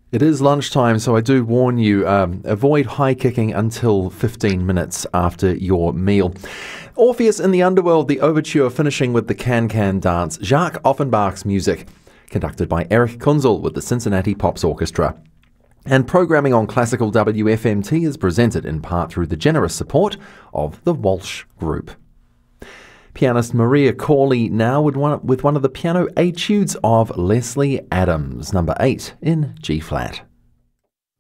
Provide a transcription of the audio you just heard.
It is lunchtime, so I do warn you, avoid high kicking until 15 minutes after your meal. Orpheus in the Underworld, the overture finishing with the Can-Can dance. Jacques Offenbach's music, conducted by Eric Kunzel with the Cincinnati Pops Orchestra. And programming on Classical WFMT is presented in part through the generous support of the Walsh Group. Pianist Maria Corley now with one of the piano etudes of Leslie Adams, number 8 in G-flat.